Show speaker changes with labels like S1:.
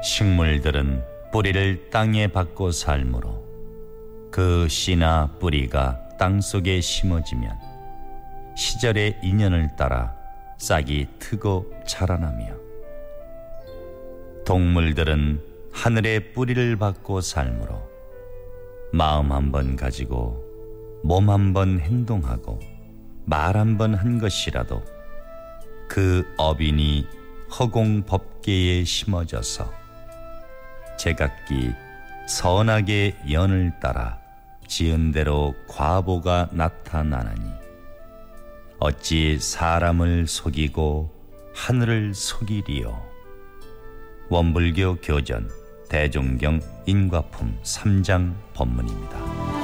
S1: 식물들은 뿌리를 땅에 박고 살므로 그 씨나 뿌리가 땅속에 심어지면 시절의 인연을 따라 싹이 트고 자라나며, 동물들은 하늘의 뿌리를 받고 살므로 마음 한 번 가지고 몸 한 번 행동하고 말 한 번 한 것이라도 그 어빈이 허공 법계에 심어져서 제각기 선하게 연을 따라 지은 대로 과보가 나타나느니 어찌 사람을 속이고 하늘을 속이리요. 원불교 교전 대종경 인과품 3장 법문입니다.